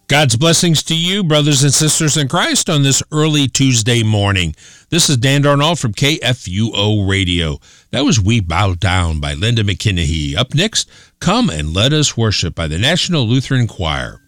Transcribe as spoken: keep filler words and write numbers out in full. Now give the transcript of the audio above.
God's blessings to you, brothers and sisters in Christ, on this early Tuesday morning. This is Dan Darnall from K F U O Radio. That was We Bow Down by Linda McKinney. Up next, Come and Let Us Worship by the National Lutheran Choir.